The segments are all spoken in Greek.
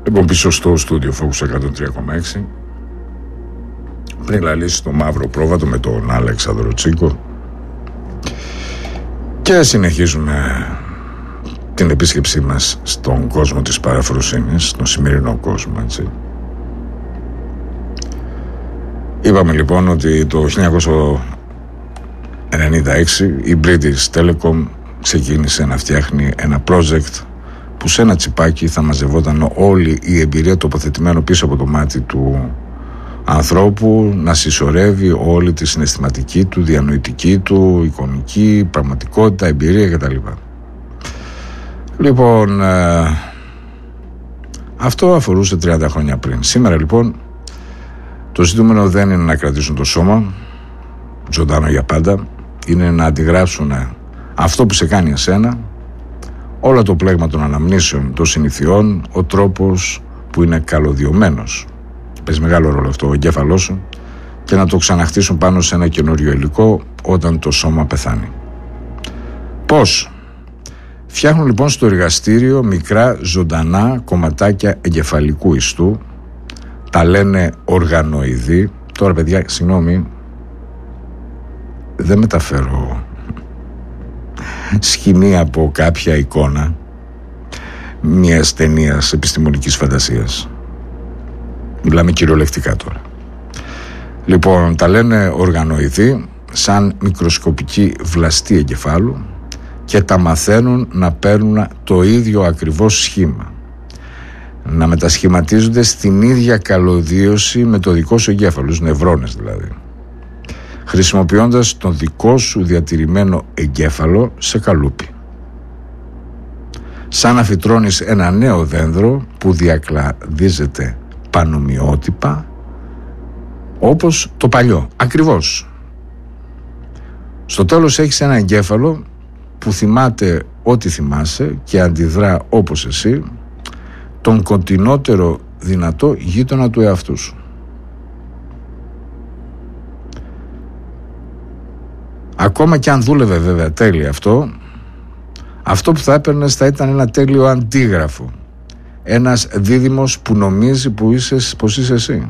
Λοιπόν, πίσω στο στούντιο Focus 103,6, πριν λαλήσει το μαύρο πρόβατο με τον Αλέξανδρο Τσίκο, και συνεχίζουμε την επίσκεψή μας στον κόσμο της παραφροσύνης, στον σημερινό κόσμο, έτσι. Είπαμε λοιπόν ότι το 1996 η British Telecom ξεκίνησε να φτιάχνει ένα project που σε ένα τσιπάκι θα μαζευόταν όλη η εμπειρία τοποθετημένο πίσω από το μάτι του ανθρώπου, να συσσωρεύει όλη τη συναισθηματική του, διανοητική του, εικονική, πραγματικότητα, εμπειρία κτλ. Λοιπόν, αυτό αφορούσε 30 χρόνια πριν. Σήμερα λοιπόν το ζητούμενο δεν είναι να κρατήσουν το σώμα ζωντανό για πάντα, είναι να αντιγράψουν αυτό που σε κάνει εσένα, όλο το πλέγμα των αναμνήσεων, των συνηθιών, ο τρόπος που είναι καλωδιωμένος. Παίζει μεγάλο ρόλο αυτό ο εγκέφαλός σου, και να το ξαναχτίσουν πάνω σε ένα καινούριο υλικό όταν το σώμα πεθάνει. Πώς? Φτιάχνουν λοιπόν στο εργαστήριο μικρά ζωντανά κομματάκια εγκεφαλικού ιστού, τα λένε οργανοειδή. Τώρα παιδιά, συγγνώμη, δεν μεταφέρω σκηνή από κάποια εικόνα μιας ταινίας επιστημονικής φαντασίας. Μιλάμε κυριολεκτικά τώρα. Λοιπόν, τα λένε οργανοειδή, σαν μικροσκοπική βλαστή εγκεφάλου, και τα μαθαίνουν να παίρνουν το ίδιο ακριβώς σχήμα, να μετασχηματίζονται στην ίδια καλωδίωση με το δικό σου εγκέφαλο, νευρώνες δηλαδή, χρησιμοποιώντας τον δικό σου διατηρημένο εγκέφαλο σε καλούπι. Σαν να φυτρώνεις ένα νέο δένδρο που διακλαδίζεται πανομοιότυπα όπως το παλιό, ακριβώς. Στο τέλος έχεις ένα εγκέφαλο που θυμάται ό,τι θυμάσαι και αντιδρά όπως εσύ, τον κοντινότερο δυνατό γείτονα του εαυτού σου. Ακόμα και αν δούλευε βέβαια τέλεια αυτό που θα έπαιρνες θα ήταν ένα τέλειο αντίγραφο, ένας δίδυμος που νομίζει πως είσαι εσύ.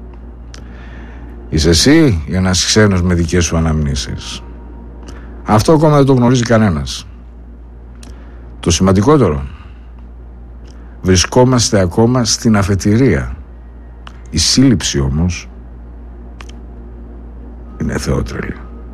Είσαι εσύ ή ένας ξένος με δικές σου αναμνήσεις? Αυτό ακόμα δεν το γνωρίζει κανένας. Το σημαντικότερο, βρισκόμαστε ακόμα στην αφετηρία. Η σύλληψη όμως είναι θεότρελη.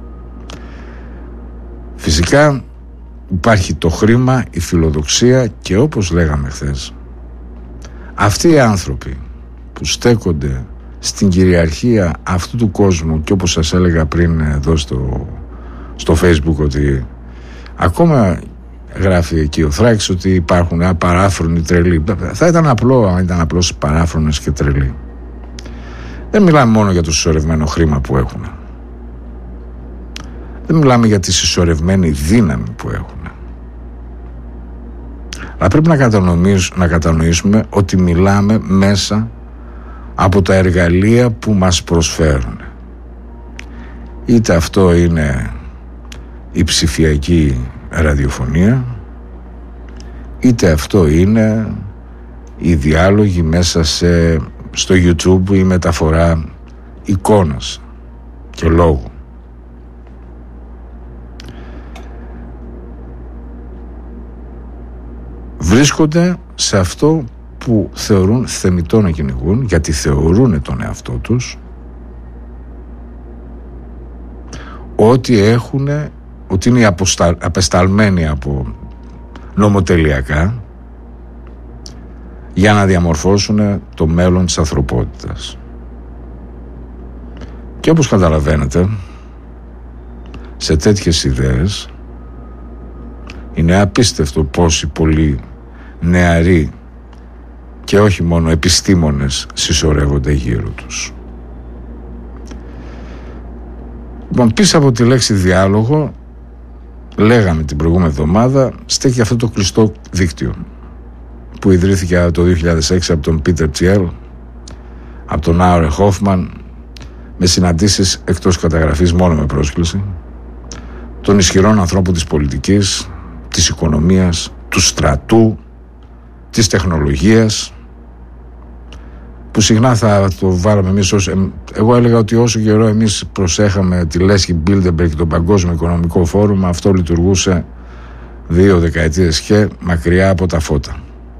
Φυσικά υπάρχει το χρήμα, η φιλοδοξία και, όπως λέγαμε χθες, αυτοί οι άνθρωποι που στέκονται στην κυριαρχία αυτού του κόσμου, και όπως σας έλεγα πριν εδώ στο Facebook, ότι ακόμα γράφει εκεί ο Θράκης ότι υπάρχουν απαράφρονοι τρελοί. Θα ήταν απλό αν ήταν απλώς παράφρονες και τρελοί. Δεν μιλάμε μόνο για το συσσωρευμένο χρήμα που έχουν. Δεν μιλάμε για τη συσσωρευμένη δύναμη που έχουν. Αλλά πρέπει να κατανοήσουμε ότι μιλάμε μέσα από τα εργαλεία που μας προσφέρουν. Είτε αυτό είναι η ψηφιακή ραδιοφωνία, είτε αυτό είναι οι διάλογοι μέσα στο YouTube, η μεταφορά εικόνας και λόγου. Βρίσκονται σε αυτό που θεωρούν θεμιτό να κυνηγούν, γιατί θεωρούν τον εαυτό τους ότι είναι απεσταλμένοι από νομοτελειακά για να διαμορφώσουν το μέλλον της ανθρωπότητας. Και όπως καταλαβαίνετε, σε τέτοιες ιδέες είναι απίστευτο πόσοι πολλοί νεαροί και όχι μόνο επιστήμονες συσσωρεύονται γύρω τους. Λοιπόν, πίσω από τη λέξη διάλογο, λέγαμε την προηγούμενη εβδομάδα, στέκει αυτό το κλειστό δίκτυο που ιδρύθηκε το 2006 από τον Πίτερ Thiel, από τον Άουρε Χόφμαν, με συναντήσεις εκτός καταγραφής, μόνο με πρόσκληση, των ισχυρών ανθρώπων της πολιτικής, της οικονομίας, του στρατού, της τεχνολογίας, που συχνά θα το βάλαμε εμείς εγώ έλεγα ότι όσο καιρό εμείς προσέχαμε τη Λέσχη Μπίλντεμπεργκ και τον Παγκόσμιο Οικονομικό Φόρουμ, αυτό λειτουργούσε 2 δεκαετίες και μακριά από τα φώτα.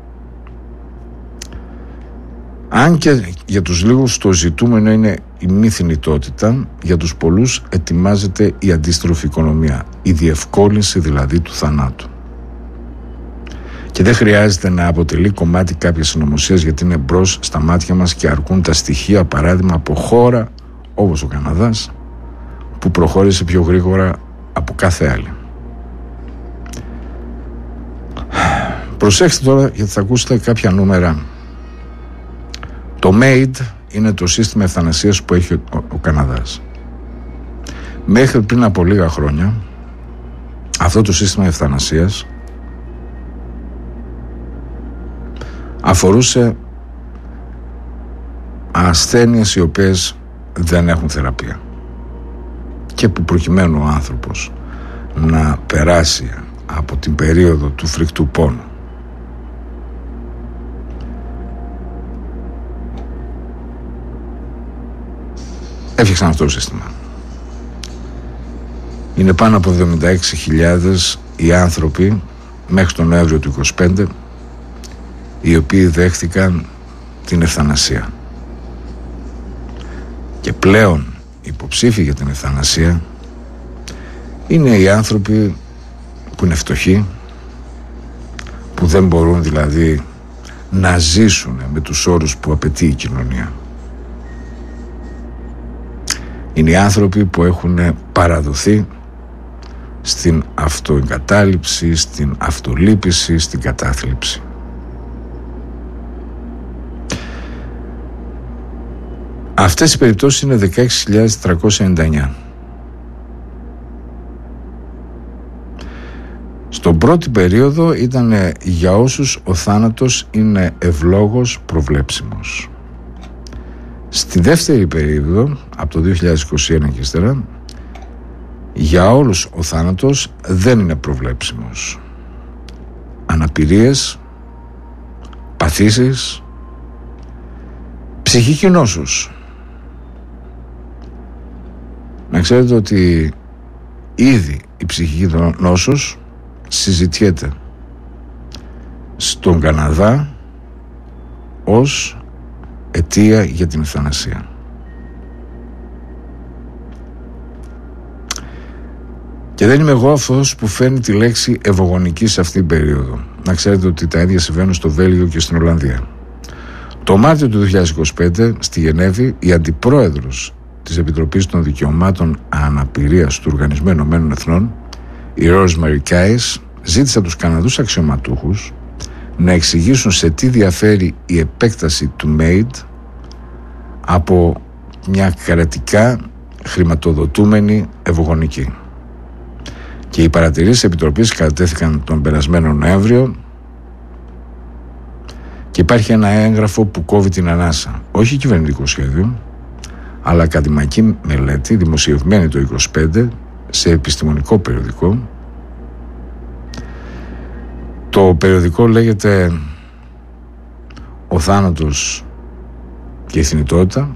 Αν και για τους λίγους το ζητούμενο είναι η μη θνητότητα, για τους πολλούς ετοιμάζεται η αντίστροφη οικονομία, η διευκόλυνση δηλαδή του θανάτου. Και δεν χρειάζεται να αποτελεί κομμάτι κάποιες συνωμοσίες, γιατί είναι μπρος στα μάτια μας και αρκούν τα στοιχεία, παράδειγμα από χώρα όπως ο Καναδάς, που προχώρησε πιο γρήγορα από κάθε άλλη. Προσέξτε τώρα, γιατί θα ακούσετε κάποια νούμερα. Το MAID είναι το σύστημα ευθανασίας που έχει ο Καναδάς. Μέχρι πριν από λίγα χρόνια αυτό το σύστημα ευθανασίας αφορούσε ασθένειες οι οποίες δεν έχουν θεραπεία και που προκειμένου ο άνθρωπος να περάσει από την περίοδο του φρικτού πόνου έφτιαξαν αυτό το σύστημα. Είναι πάνω από 76.000 οι άνθρωποι μέχρι τον Νοέμβριο του 2025 οι οποίοι δέχτηκαν την ευθανασία. Και πλέον υποψήφοι για την ευθανασία είναι οι άνθρωποι που είναι φτωχοί, που δεν μπορούν δηλαδή να ζήσουν με τους όρους που απαιτεί η κοινωνία. Είναι οι άνθρωποι που έχουν παραδοθεί στην αυτοεγκατάλειψη, στην αυτολύπηση, στην κατάθλιψη. Αυτές οι περιπτώσεις είναι 16.399. Στον πρώτη περίοδο ήταν για όσους ο θάνατος είναι ευλόγως προβλέψιμος. Στη δεύτερη περίοδο, από το 2021 και ύστερα, για όλους ο θάνατος δεν είναι προβλέψιμος. Αναπηρίες, παθήσεις, ψυχική νόσους. Να ξέρετε ότι ήδη η ψυχική νόσος συζητιέται στον Καναδά ως αιτία για την ευθανασία. Και δεν είμαι εγώ αυτός που φέρνει τη λέξη ευωγονική σε αυτήν την περίοδο. Να ξέρετε ότι τα ίδια συμβαίνουν στο Βέλγιο και στην Ολλανδία. Το Μάρτιο του 2025 στη Γενέβη η αντιπρόεδρος της Επιτροπής των Δικαιωμάτων Αναπηρίας του Οργανισμού Ενωμένων Εθνών, η Rosemary Kais, ζήτησε από τους Καναδούς αξιωματούχους να εξηγήσουν σε τι διαφέρει η επέκταση του MAID από μια κρατικά χρηματοδοτούμενη ευωγονική. Και οι παρατηρήσεις της Επιτροπής κατατέθηκαν τον περασμένο Νοέμβριο και υπάρχει ένα έγγραφο που κόβει την ανάσα. Όχι κυβερνητικό σχέδιο, αλλά ακαδημαϊκή μελέτη δημοσιευμένη το 2025 σε επιστημονικό περιοδικό. Το περιοδικό λέγεται «Ο θάνατος και η θνητότητα».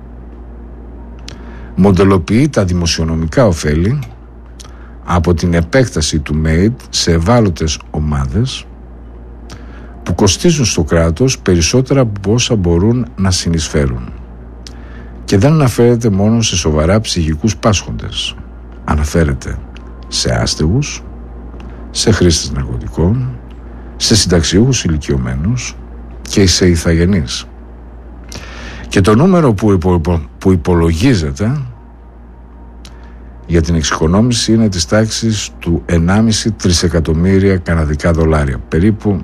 Μοντελοποιεί τα δημοσιονομικά ωφέλη από την επέκταση του MAID σε ευάλωτες ομάδες που κοστίζουν στο κράτος περισσότερα από όσα μπορούν να συνεισφέρουν. Και δεν αναφέρεται μόνο σε σοβαρά ψυχικούς πάσχοντες. Αναφέρεται σε άστεγους, σε χρήστες ναρκωτικών, σε συνταξιούχους ηλικιωμένους και σε ηθαγενείς. Και το νούμερο που υπολογίζεται για την εξοικονόμηση είναι της τάξης του 1,5 τρισεκατομμύρια καναδικά δολάρια, περίπου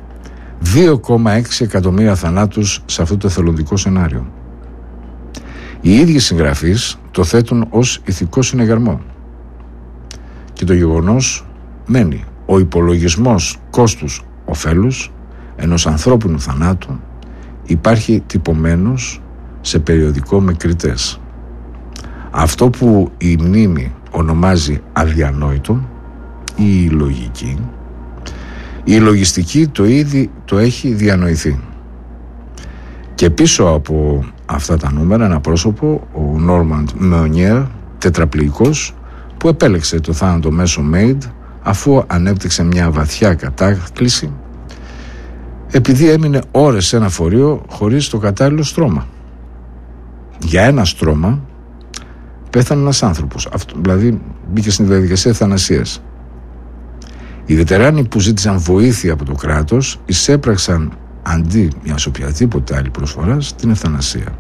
2,6 εκατομμύρια θανάτους σε αυτό το εθελοντικό σενάριο. Οι ίδιοι συγγραφείς το θέτουν ως ηθικό συνεγερμό. Και το γεγονός μένει. Ο υπολογισμός κόστους ωφέλους ενός ανθρώπινου θανάτου υπάρχει τυπωμένος σε περιοδικό με κριτές. Αυτό που η μνήμη ονομάζει αδιανόητο ή η λογική, η λογιστική το ήδη το έχει διανοηθεί. Και πίσω από αυτά τα νούμερα ένα πρόσωπο, ο Νόρμαντ Μεωνιέρ, τετραπληγικός, που επέλεξε το θάνατο μέσω Μέιντ αφού ανέπτυξε μια βαθιά κατάκληση επειδή έμεινε ώρες σε ένα φορείο χωρίς το κατάλληλο στρώμα. Για ένα στρώμα πέθανε ένας άνθρωπος. Αυτό, δηλαδή μπήκε στην διαδικασία θανασίας. Οι βετεράνοι που ζήτησαν βοήθεια από το κράτος εισέπραξαν αντί μιας οποιαδήποτε άλλη προσφοράς την ευθανασία.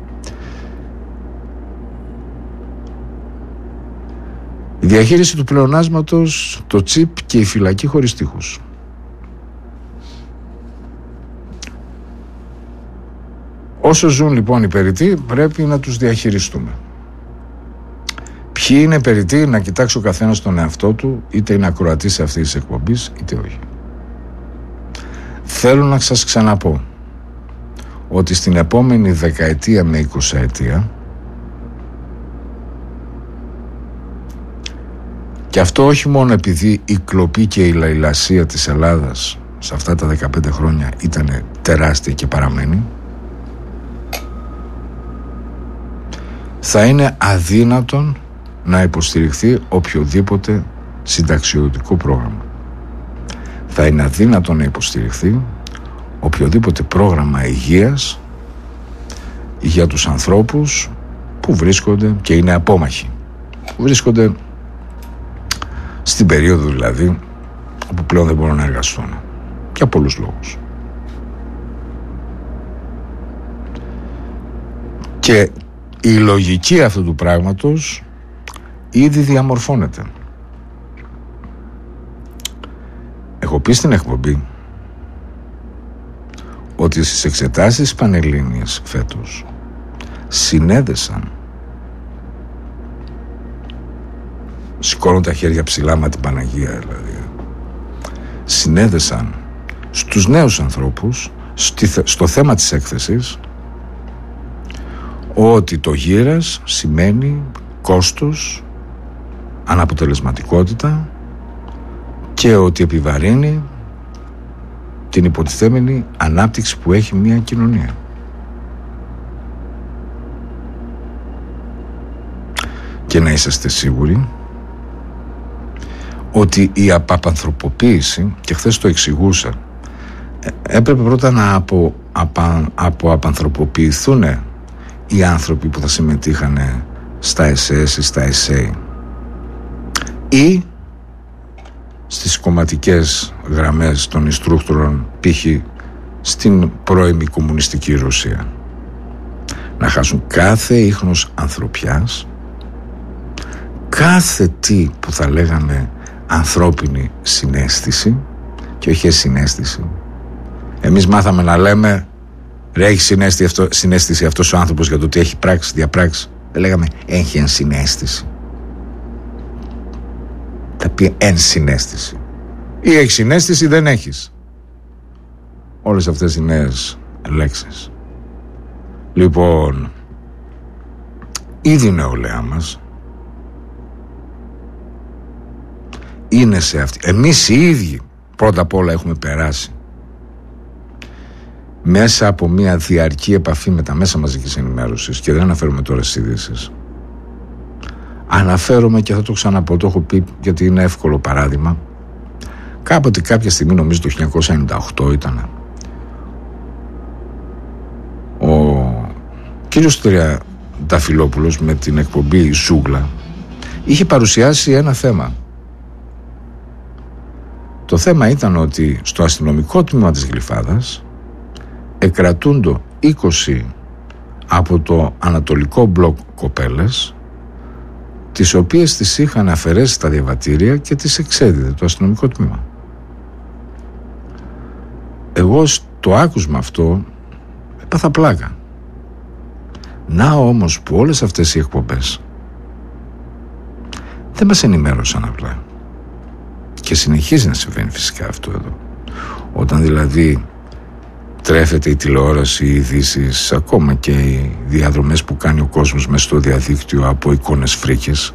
Η διαχείριση του πλεονάσματος, το τσιπ και η φυλακή χωρίς τείχους. Όσο ζουν λοιπόν οι περιττοί πρέπει να τους διαχειριστούμε. Ποιοι είναι περιττοί, να κοιτάξει ο καθένας τον εαυτό του, είτε είναι ακροατής αυτής της εκπομπής είτε όχι. Θέλω να σας ξαναπώ ότι στην επόμενη δεκαετία με 20ετία, και αυτό όχι μόνο επειδή η κλοπή και η λαιλασία της Ελλάδας σε αυτά τα 15 χρόνια ήταν τεράστια και παραμένει, θα είναι αδύνατον να υποστηριχθεί οποιοδήποτε συνταξιοδοτικό πρόγραμμα. Θα είναι αδύνατον να υποστηριχθεί οποιοδήποτε πρόγραμμα υγείας για τους ανθρώπους που βρίσκονται και είναι απόμαχοι. Που βρίσκονται στην περίοδο δηλαδή που πλέον δεν μπορούν να εργαστούν. Για πολλούς λόγους. Και η λογική αυτού του πράγματος ήδη διαμορφώνεται. Έχω πει στην εκπομπή ότι στις εξετάσεις πανελλήνιες φέτος συνέδεσαν, σηκώνω τα χέρια ψηλά μα την Παναγία δηλαδή, συνέδεσαν στους νέους ανθρώπους στο θέμα της έκθεσης ότι το γύρας σημαίνει κόστος, αναποτελεσματικότητα και ότι επιβαρύνει την υποτιθέμενη ανάπτυξη που έχει μια κοινωνία. Και να είσαστε σίγουροι ότι η απανθρωποποίηση, και χθες το εξηγούσα, έπρεπε πρώτα να απανθρωποποιηθούν οι άνθρωποι που θα συμμετείχαν στα SS ή στα SA ή στις κομματικές γραμμές των ιστρούκτορων, π.χ. στην πρώιμη κομμουνιστική Ρωσία. Να χάσουν κάθε ίχνος ανθρωπιάς, κάθε τι που θα λέγαμε ανθρώπινη συναίσθηση, και όχι συναίσθηση. Εμείς μάθαμε να λέμε ρε, έχει συναίσθηση αυτός ο άνθρωπος για το τι έχει πράξει, διαπράξει. Δεν λέγαμε έχει ενσυναίσθηση. Θα πει ενσυναίσθηση. Ή έχει συναίσθηση ή δεν έχεις. Όλες αυτές οι νέες λέξεις. Λοιπόν, ήδη η νεολαία μας είναι σε αυτή. Εμείς οι ίδιοι πρώτα απ' όλα έχουμε περάσει μέσα από μια διαρκή επαφή με τα μέσα μαζικής ενημέρωσης, και δεν αναφέρομαι τώρα στις ειδήσεις. Αναφέρομαι, και θα το ξαναπώ, το έχω πει γιατί είναι εύκολο παράδειγμα. Κάποτε, κάποια στιγμή, νομίζω το 1998 ήταν, ο κύριος Τριανταφυλόπουλος με την εκπομπή Ζούγκλα είχε παρουσιάσει ένα θέμα. Το θέμα ήταν ότι στο αστυνομικό τμήμα της Γλυφάδας εκρατούντο 20 από το ανατολικό μπλοκ κοπέλες, τις οποίες τις είχαν αφαιρέσει στα διαβατήρια και τις εξέδιδε το αστυνομικό τμήμα. Εγώ στο άκουσμα αυτό έπαθα πλάκα. Να όμως που όλες αυτές οι εκπομπές δεν μας ενημέρωσαν απλά. Και συνεχίζει να συμβαίνει φυσικά αυτό εδώ. Όταν δηλαδή τρέφεται η τηλεόραση, οι ειδήσεις, ακόμα και οι διαδρομές που κάνει ο κόσμος μέσα στο διαδίκτυο από εικόνες φρίκες,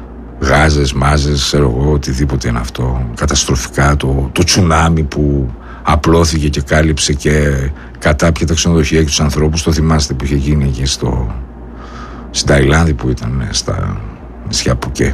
γάζες, μάζες, ξέρω εγώ, οτιδήποτε είναι αυτό, καταστροφικά, το τσουνάμι που απλώθηκε και κάλυψε και κατάπιε τα ξενοδοχεία και τους ανθρώπους. Το θυμάστε που είχε γίνει εκεί στην Ταϊλάνδη που ήταν στα νησιά Πουκέ.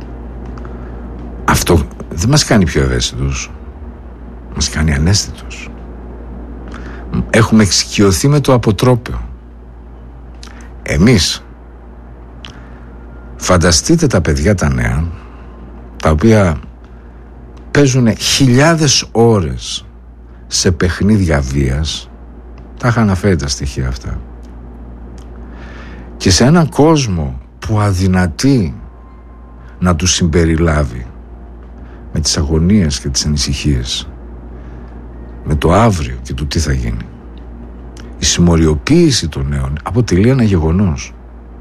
Αυτό δεν μας κάνει πιο ευαίσθητους, μας κάνει αναίσθητους. Έχουμε εξοικειωθεί με το αποτρόπαιο. Εμείς, φανταστείτε τα παιδιά τα νέα, τα οποία παίζουν χιλιάδες ώρες σε παιχνίδια βίας, τα είχα αναφέρει τα στοιχεία αυτά, και σε έναν κόσμο που αδυνατεί να τους συμπεριλάβει με τις αγωνίες και τις ανησυχίες, με το αύριο και το τι θα γίνει. Η συμμοριοποίηση των νέων αποτελεί ένα γεγονός.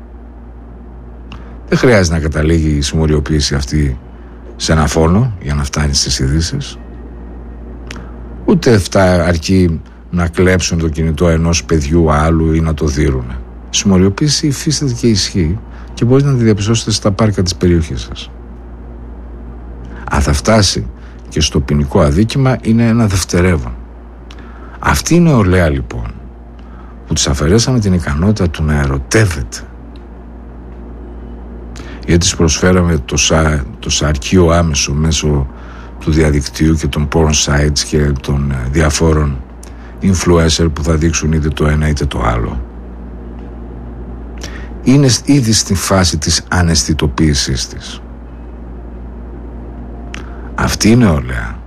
Δεν χρειάζεται να καταλήγει η συμμοριοποίηση αυτή σε ένα φόνο για να φτάνει στις ειδήσεις. Ούτε αρκεί να κλέψουν το κινητό ενός παιδιού άλλου ή να το δείρουν. Η συμμοριοποίηση υφίσταται και ισχύει και μπορείτε να τη διαπιστώσετε στα πάρκα της περιοχής σας. Αν θα φτάσει και στο ποινικό αδίκημα, είναι ένα δευτερεύον. Αυτή είναι η νεολαία λοιπόν που της αφαιρέσαμε την ικανότητα του να ερωτεύεται, γιατί της προσφέραμε το σαρκείο άμεσο μέσω του διαδικτύου και των porn sites και των διαφόρων influencer που θα δείξουν είτε το ένα είτε το άλλο. Είναι ήδη στη φάση της αναισθητοποίησης της. Αυτή η νεολαία,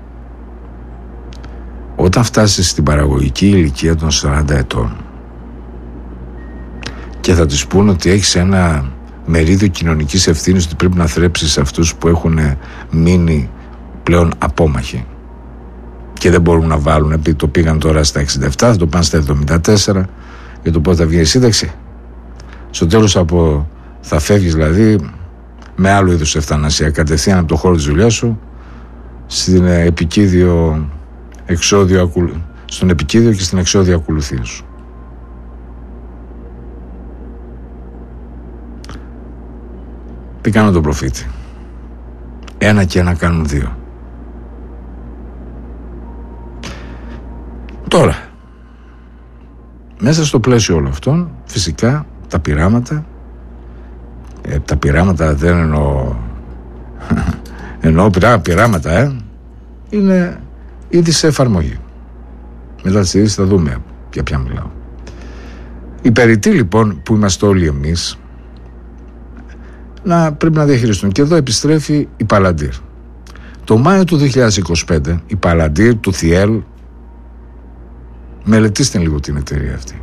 όταν φτάσει στην παραγωγική ηλικία των 40 ετών και θα της πούν ότι έχεις ένα μερίδιο κοινωνικής ευθύνης, ότι πρέπει να θρέψεις αυτούς που έχουν μείνει πλέον απόμαχοι και δεν μπορούν να βάλουν, επειδή το πήγαν τώρα στα 67, θα το πάνε στα 74 για το πότε θα βγει η σύνταξη. Στο τέλος θα φεύγεις δηλαδή με άλλο είδους ευθανασία, κατευθείαν από το χώρο της δουλειάς σου στον επικίδιο και στην εξώδια ακολουθία σου. Τι κάνω τον προφήτη? 1 και 1 κάνουν 2. Τώρα, μέσα στο πλαίσιο όλων αυτών, φυσικά τα πειράματα δεν εννοώ πειράματα, είναι ήδη σε εφαρμογή. Μετά τις ειδήσεις θα δούμε για ποια μιλάω. Οι περιττοί λοιπόν που είμαστε όλοι εμείς πρέπει να διαχειριστούν. Και εδώ επιστρέφει η Palantir. Το Μάιο του 2025 η Palantir του Thiel, μελετήστε λίγο την εταιρεία αυτή.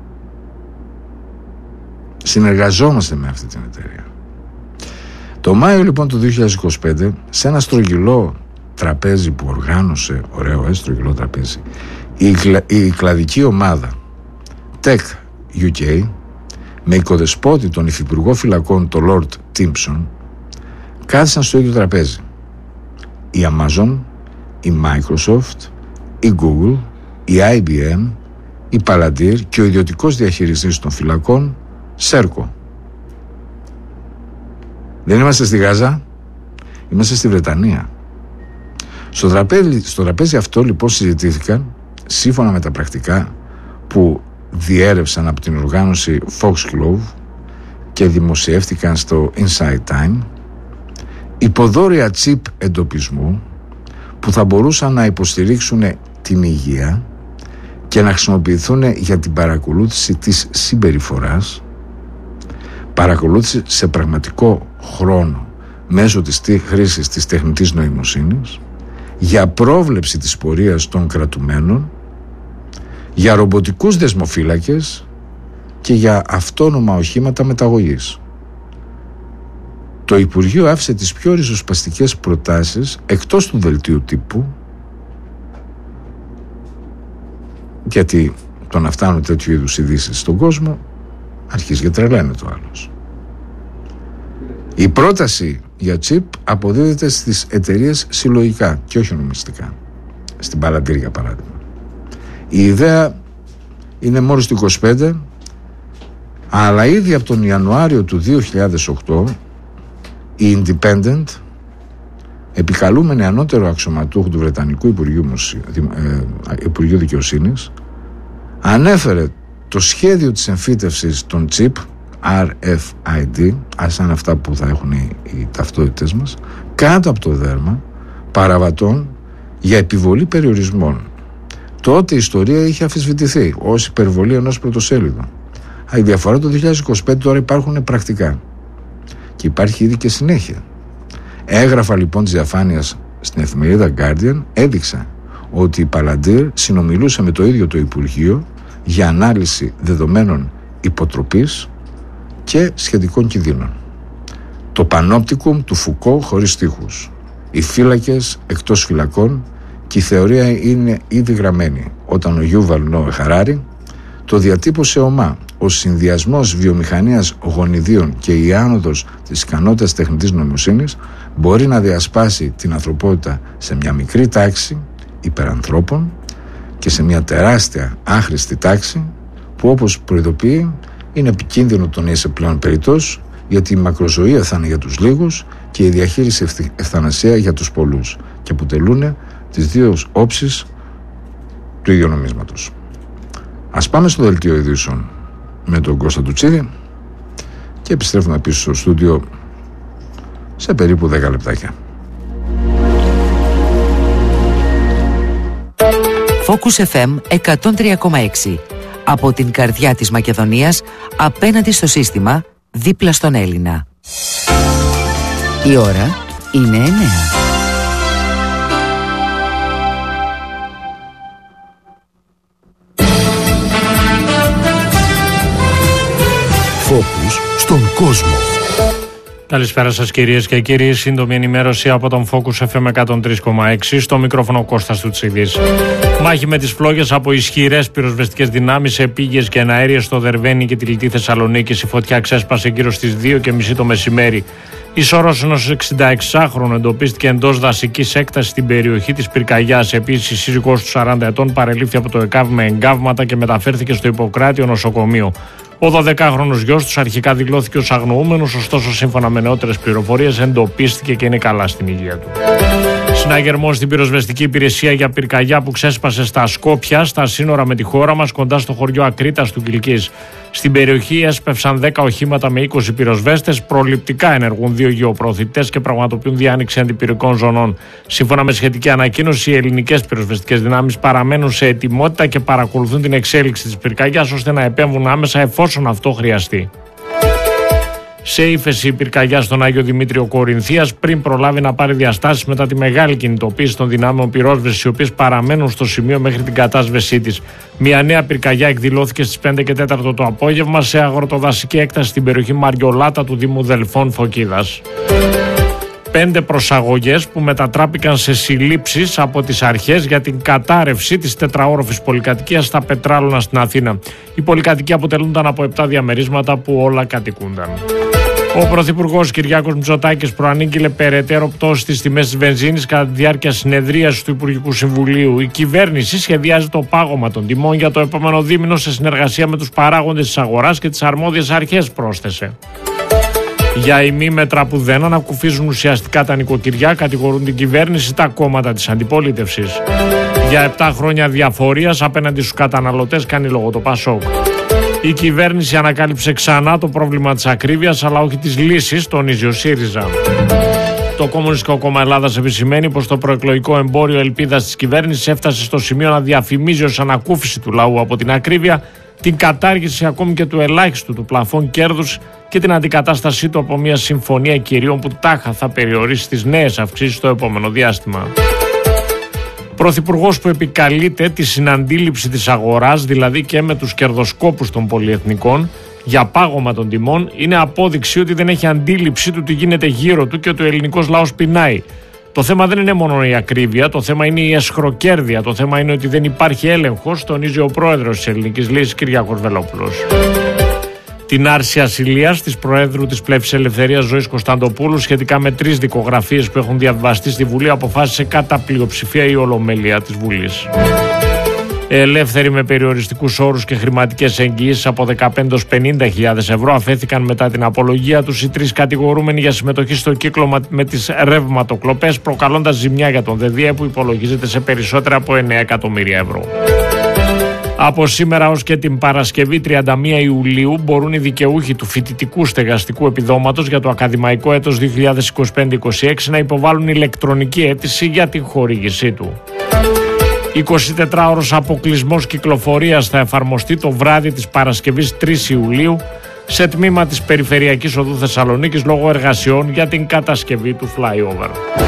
Συνεργαζόμαστε με αυτή την εταιρεία. Το Μάιο λοιπόν του 2025, σε ένα στρογγυλό τραπέζι που οργάνωσε, ωραίο στρογγυλό τραπέζι, η κλαδική ομάδα Tech UK, με οικοδεσπότη τον υφυπουργό φυλακών τον Lord Timpson, κάθισαν στο ίδιο τραπέζι η Amazon, η Microsoft, η Google, η IBM, η Palantir και ο ιδιωτικός διαχειριστής των φυλακών Serco. Δεν είμαστε στη Γάζα, είμαστε στη Βρετανία. Στο τραπέζι αυτό λοιπόν συζητήθηκαν, σύμφωνα με τα πρακτικά που διέρευσαν από την οργάνωση Foxglove και δημοσιεύτηκαν στο Inside Time, υποδόρια τσιπ εντοπισμού που θα μπορούσαν να υποστηρίξουν την υγεία και να χρησιμοποιηθούν για την παρακολούθηση της συμπεριφοράς, παρακολούθηση σε πραγματικό χρόνο μέσω της χρήσης της τεχνητής νοημοσύνης, για πρόβλεψη της πορείας των κρατουμένων, για ρομποτικούς δεσμοφύλακες και για αυτόνομα οχήματα μεταγωγής. Το Υπουργείο άφησε τις πιο ριζοσπαστικές προτάσεις εκτός του δελτίου τύπου, γιατί το να φτάνουν τέτοιου είδους ειδήσεις στον κόσμο αρχίζει και τρελαίνεται ο άλλος. Η πρόταση για τσιπ αποδίδεται στις εταιρείες συλλογικά και όχι νομιστικά. Στην Palantir για παράδειγμα. Η ιδέα είναι μόλις του 25, αλλά ήδη από τον Ιανουάριο του 2008 η Independent επικαλούμενη ανώτερο αξιωματούχου του Βρετανικού Υπουργείου Δικαιοσύνης, ανέφερε το σχέδιο της εμφύτευσης των chip RFID, σαν αυτά που θα έχουν οι ταυτότητες μας, κάτω από το δέρμα παραβατών για επιβολή περιορισμών. Τότε η ιστορία είχε αμφισβητηθεί ως υπερβολή ενός πρωτοσέλιδου. Η διαφορά το 2025 τώρα υπάρχουν πρακτικά και υπάρχει ήδη και συνέχεια. Έγραφα λοιπόν της διαφάνειας στην εφημερίδα Guardian έδειξα ότι η Palantir συνομιλούσε με το ίδιο το Υπουργείο για ανάλυση δεδομένων υποτροπής και σχετικών κινδύνων. Το πανόπτικουμ του Φουκώ χωρίς τείχους, οι φύλακες εκτός φυλακών και η θεωρία είναι ήδη γραμμένη όταν ο Γιούβαλ Νόε Χαράρι το διατύπωσε ομά. Ο συνδυασμός βιομηχανίας γονιδίων και η άνοδος της ικανότητας τεχνητής νοημοσύνης μπορεί να διασπάσει την ανθρωπότητα σε μια μικρή τάξη υπερανθρώπων και σε μια τεράστια άχρηστη τάξη που, όπως προειδοποιεί, είναι επικίνδυνο το να είσαι πλέον περιττός, γιατί η μακροζωία θα είναι για τους λίγους και η διαχείριση ευθανασία για τους πολλούς και αποτελούν τις δύο όψεις του ίδιου νομίσματος. Ας πάμε στο δελτίο ειδήσεων με τον Κώστα Τουτσίδη και επιστρέφουμε πίσω στο στούντιο σε περίπου 10 λεπτάκια. Focus FM 103,6. Από την καρδιά της Μακεδονίας, απέναντι στο σύστημα, δίπλα στον Έλληνα. Η ώρα είναι 9. Focus στον κόσμο. Καλησπέρα σας κυρίες και κύριοι. Σύντομη ενημέρωση από τον Focus FM 103,6. Στο μικρόφωνο Κώστας Τουτσίδης. Μάχη με τις φλόγες από ισχυρές πυροσβεστικές δυνάμεις σε πήγες και εναέριες στο Δερβαίνι και τη Λιτή Θεσσαλονίκη. Η φωτιά ξέσπασε γύρω στις 2:30 το μεσημέρι. Η σώρος ενός 66χρονου εντοπίστηκε εντός δασικής έκτασης στην περιοχή της Πυρκαγιάς. Επίσης, η σύζυγός του 40 ετών παρελήφθη από το ΕΚΑΒ με εγκάβματα και μεταφέρθηκε στο Ιπποκράτιο νοσοκομείο. Ο 12χρονος γιος τους αρχικά δηλώθηκε ως αγνοούμενος, ωστόσο, σύμφωνα με νεότερες πληροφορίες, εντοπίστηκε και είναι καλά στην υγεία του. Συναγερμός στην πυροσβεστική υπηρεσία για πυρκαγιά που ξέσπασε στα Σκόπια, στα σύνορα με τη χώρα μας, κοντά στο χωριό Ακρίτας του Κιλκής. Στην περιοχή έσπευσαν 10 οχήματα με 20 πυροσβέστες, προληπτικά ενεργούν 2 γεωπροωθητές και πραγματοποιούν διάνοιξη αντιπυρικών ζωνών. Σύμφωνα με σχετική ανακοίνωση, οι ελληνικές πυροσβεστικές δυνάμεις παραμένουν σε ετοιμότητα και παρακολουθούν την εξέλιξη της πυρκαγιάς ώστε να επέμβουν άμεσα εφόσον αυτό χρειαστεί. Σε ύφεση η πυρκαγιά στον Άγιο Δημήτριο Κορινθίας πριν προλάβει να πάρει διαστάσεις μετά τη μεγάλη κινητοποίηση των δυνάμεων πυρόσβεσης, οι οποίες παραμένουν στο σημείο μέχρι την κατάσβεσή της. Μια νέα πυρκαγιά εκδηλώθηκε στις 5 και 4 το απόγευμα σε αγροτοδασική έκταση στην περιοχή Μαριολάτα του Δήμου Δελφών Φωκίδας. 5 προσαγωγές που μετατράπηκαν σε συλλήψεις από τις αρχές για την κατάρρευση της 4όροφης πολυκατοικίας στα Πετράλωνα στην Αθήνα. Η πολυκατοικία αποτελούνταν από 7 διαμερίσματα που όλα κατοικούνταν. Ο Πρωθυπουργός Κυριάκος Μητσοτάκης προανήγγειλε περαιτέρω πτώση στις τιμές της βενζίνης κατά τη διάρκεια συνεδρίασης του Υπουργικού Συμβουλίου. Η κυβέρνηση σχεδιάζει το πάγωμα των τιμών για το επόμενο δίμηνο σε συνεργασία με τους παράγοντες της αγοράς και τις αρμόδιες αρχές, πρόσθεσε. Για ημίμετρα που δεν ανακουφίζουν ουσιαστικά τα νοικοκυριά, κατηγορούν την κυβέρνηση τα κόμματα της αντιπολίτευσης. Για 7 χρόνια διαφορίας απέναντι στους καταναλωτές κάνει λόγο το ΠΑΣΟΚ. Η κυβέρνηση ανακάλυψε ξανά το πρόβλημα της ακρίβειας, αλλά όχι της λύσης, τονίζει ο ΣΥΡΙΖΑ. Το Κομμουνιστικό Κόμμα Ελλάδας επισημαίνει πως το προεκλογικό εμπόριο ελπίδας της κυβέρνησης έφτασε στο σημείο να διαφημίζει ως ανακούφιση του λαού από την ακρίβεια, την κατάργηση ακόμη και του ελάχιστου του πλαφών κέρδους και την αντικατάστασή του από μια συμφωνία κυρίων που τάχα θα περιορίσει τις νέες αυξήσεις στο επόμενο διάστημα. Πρωθυπουργός που επικαλείται τη συναντήληψη της αγοράς, δηλαδή και με τους κερδοσκόπους των πολυεθνικών, για πάγωμα των τιμών, είναι απόδειξη ότι δεν έχει αντίληψη του τι γίνεται γύρω του και ότι ο ελληνικός λαός πεινάει. Το θέμα δεν είναι μόνο η ακρίβεια, το θέμα είναι η εσχροκέρδεια, το θέμα είναι ότι δεν υπάρχει έλεγχος, τονίζει ο πρόεδρος της Ελληνικής Λύσης Κυριάκος Βελόπουλος. Την άρση ασυλίας της Προέδρου της Πλεύσης Ελευθερίας Ζωής Κωνσταντοπούλου σχετικά με 3 δικογραφίες που έχουν διαβιβαστεί στη Βουλή αποφάσισε κατά πλειοψηφία η Ολομέλεια της Βουλής. Ελεύθεροι με περιοριστικούς όρους και χρηματικές εγγυήσεις από 15 50.000 ευρώ αφέθηκαν μετά την απολογία τους οι 3 κατηγορούμενοι για συμμετοχή στο κύκλο με τις ρευματοκλοπές, προκαλώντας ζημιά για τον ΔΔΕ που υπολογίζεται σε περισσότερα από 9 εκατομμύρια ευρώ. Από σήμερα ως και την Παρασκευή 31 Ιουλίου μπορούν οι δικαιούχοι του φοιτητικού στεγαστικού επιδόματος για το ακαδημαϊκό έτος 2025-26 να υποβάλουν ηλεκτρονική αίτηση για την χορήγησή του. 24ωρος αποκλεισμός κυκλοφορίας θα εφαρμοστεί το βράδυ της Παρασκευής 3 Ιουλίου σε τμήμα της Περιφερειακής Οδού Θεσσαλονίκης λόγω εργασιών για την κατασκευή του flyover.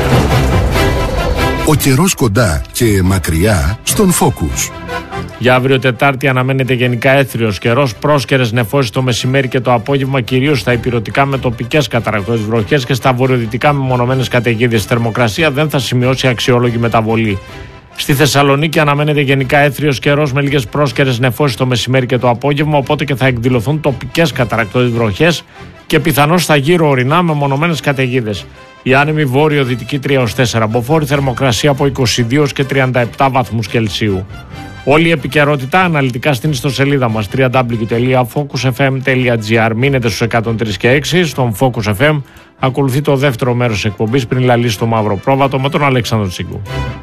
Ο καιρός κοντά και μακριά στον Focus. Για αύριο Τετάρτη αναμένεται γενικά έθριος καιρός, πρόσκαιρες νεφώσεις το μεσημέρι και το απόγευμα, κυρίως στα ηπειρωτικά με τοπικές καταρακτώδεις βροχές και στα βορειοδυτικά με μονομένες καταιγίδες. Η θερμοκρασία δεν θα σημειώσει αξιόλογη μεταβολή. Στη Θεσσαλονίκη αναμένεται γενικά έθριος καιρός με λίγες πρόσκαιρες νεφώσεις το μεσημέρι και το απόγευμα, οπότε και θα εκδηλωθούν τοπικές καταρακτώδεις βροχές και πιθανώς στα γύρω ορεινά με μονομένες καταιγίδες. Η άνεμη βόρειο-δυτική 3-4 μποφόρ, θερμοκρασία από 22 και 37 βαθμούς Κελσίου. Όλη η επικαιρότητα αναλυτικά στην ιστοσελίδα μας www.focusfm.gr. Μείνετε στους 103 και 6. Στον Focus FM ακολουθεί το δεύτερο μέρος της εκπομπής πριν λαλήσει το μαύρο πρόβατο με τον Αλέξανδρο Τσίγκου.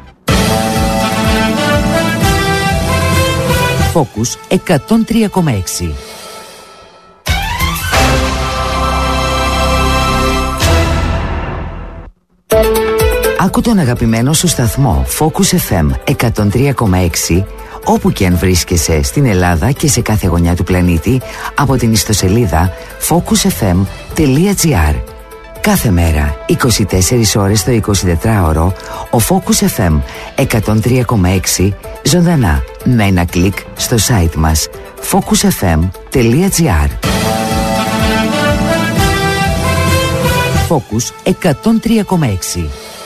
Focus 103,6. Άκου τον αγαπημένο σου σταθμό Focus FM 103,6 όπου και αν βρίσκεσαι στην Ελλάδα και σε κάθε γωνιά του πλανήτη από την ιστοσελίδα focusfm.gr. Κάθε μέρα, 24 ώρες το 24ωρο, ο Focus FM 103,6 ζωντανά με ένα κλικ στο site μας focusfm.gr. Focus 103,6.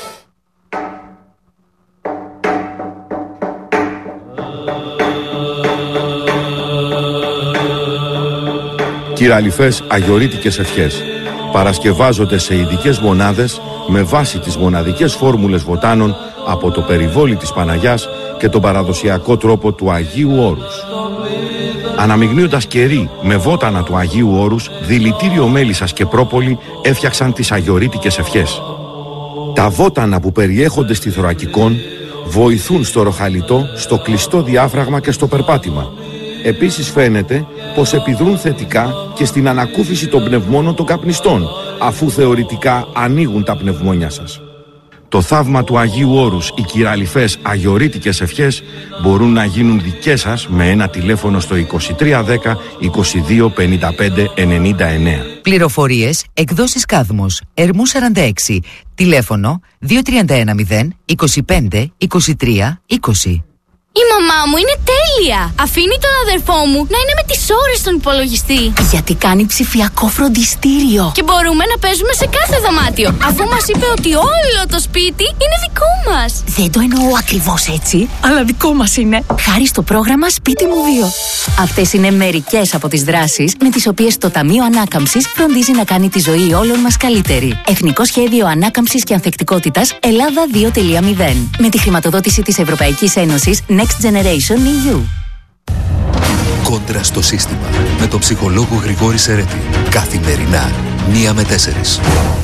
Κυραλιφές αγιορείτικες ευχές παρασκευάζονται σε ειδικές μονάδες με βάση τις μοναδικές φόρμουλες βοτάνων από το περιβόλι της Παναγιάς και τον παραδοσιακό τρόπο του Αγίου Όρους. Αναμειγνύοντας κερί με βότανα του Αγίου Όρους, δηλητήριο μέλισσας και πρόπολη έφτιαξαν τις αγιορείτικες ευχές. Τα βότανα που περιέχονται στη θωρακικόν βοηθούν στο ροχαλιτό, στο κλειστό διάφραγμα και στο περπάτημα. Επίσης φαίνεται πως επιδρούν θετικά και στην ανακούφιση των πνευμόνων των καπνιστών, αφού θεωρητικά ανοίγουν τα πνευμόνια σας. Το θαύμα του Αγίου Όρους, οι κυραλιφές αγιορείτικες ευχές μπορούν να γίνουν δικές σας με ένα τηλέφωνο στο 2310 22 55 99. Πληροφορίες, εκδόσεις Κάδμος, Ερμού 46, τηλέφωνο 2310 25 23 20. Η μαμά μου είναι τέλεια! Αφήνει τον αδερφό μου να είναι με τις ώρες στον υπολογιστή. Γιατί κάνει ψηφιακό φροντιστήριο. Και μπορούμε να παίζουμε σε κάθε δωμάτιο, αφού μας είπε ότι όλο το σπίτι είναι δικό μας. Δεν το εννοώ ακριβώς έτσι, αλλά δικό μας είναι. Χάρη στο πρόγραμμα Σπίτι μου 2. Αυτές είναι μερικές από τις δράσεις με τις οποίες το Ταμείο Ανάκαμψης φροντίζει να κάνει τη ζωή όλων μας καλύτερη. Εθνικό Σχέδιο Ανάκαμψης και Ανθεκτικότητας Ελλάδα 2.0. Με τη χρηματοδότηση της Ευρωπαϊκής Ένωσης Next Generation EU. Κόντρα στο σύστημα με τον ψυχολόγο Γρηγόρη Σερέτη. Καθημερινά 1 με 4.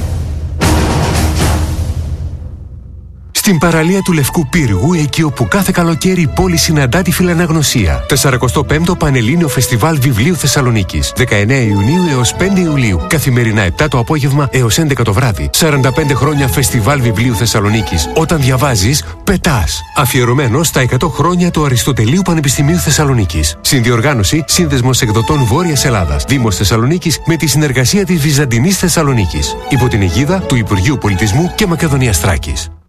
Στην παραλία του Λευκού Πύργου, εκεί όπου κάθε καλοκαίρι η πόλη συναντά τη φιλαναγνωσία. 45ο Πανελλήνιο Φεστιβάλ Βιβλίου Θεσσαλονίκης. 19 Ιουνίου έως 5 Ιουλίου. Καθημερινά 7 το απόγευμα έως 11 το βράδυ. 45 χρόνια Φεστιβάλ Βιβλίου Θεσσαλονίκης. Όταν διαβάζεις, πετάς. Αφιερωμένο στα 100 χρόνια του Αριστοτελείου Πανεπιστημίου Θεσσαλονίκης. Συνδιοργάνωση Σύνδεσμος Εκδοτών Βόρειας Ελλάδας. Δήμος Θεσσαλονίκης με τη συνεργασία της Βυζαντινής Θεσσαλονίκης. Υπό την αιγίδα του Υπουργείου Πολιτισμού και Μακεδονίας Θράκης.